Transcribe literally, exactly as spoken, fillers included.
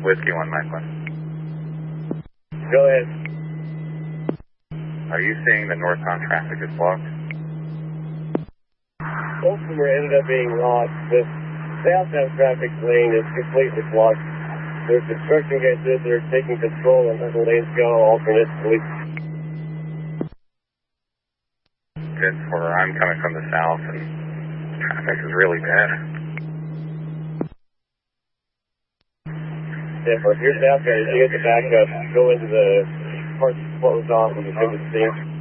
Whiskey one, Mike one. Go ahead. Are you seeing the northbound traffic is blocked? Both of them are ended up being lost. The southbound traffic lane is completely blocked. There's construction guys that are taking control and letting lanes go alternately. Good for where I'm coming from the south, and traffic is really bad. Yeah, for if you're south guys, you get the backup, go into the parts closed off when you come to the scene.